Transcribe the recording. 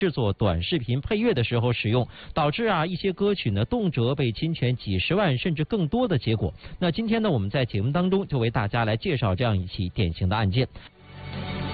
制作短视频配乐的时候使用，导致一些歌曲呢动辄被侵权几十万甚至更多的结果。那今天呢，我们在节目当中就为大家来介绍这样一起典型的案件。